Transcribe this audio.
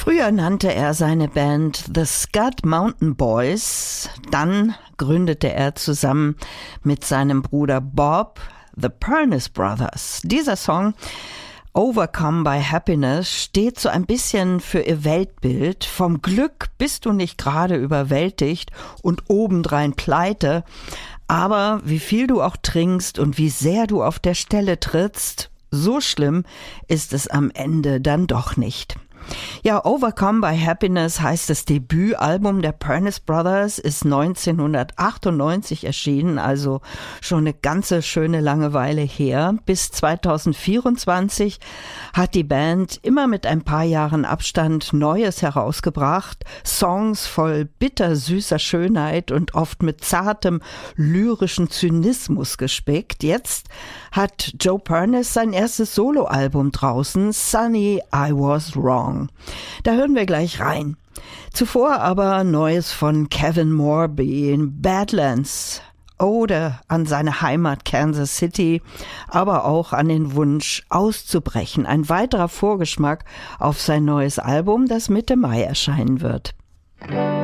Früher nannte er seine Band The Scud Mountain Boys. Dann gründete er zusammen mit seinem Bruder Bob The Pernice Brothers. Dieser Song Overcome by Happiness steht so ein bisschen für ihr Weltbild. Vom Glück bist du nicht gerade überwältigt und obendrein pleite, aber wie viel du auch trinkst und wie sehr du auf der Stelle trittst, so schlimm ist es am Ende dann doch nicht. Ja, Overcome by Happiness heißt das Debütalbum der Pernice Brothers, ist 1998 erschienen, also schon eine ganze schöne Langeweile her. Bis 2024 hat die Band immer mit ein paar Jahren Abstand Neues herausgebracht, Songs voll bittersüßer Schönheit und oft mit zartem lyrischen Zynismus gespickt. Jetzt hat Joe Pernice sein erstes Soloalbum draußen, Sunny, I Was Wrong. Da hören wir gleich rein. Zuvor aber Neues von Kevin Morby in Badlands. Ode an seine Heimat Kansas City, aber auch an den Wunsch auszubrechen. Ein weiterer Vorgeschmack auf sein neues Album, das Mitte Mai erscheinen wird.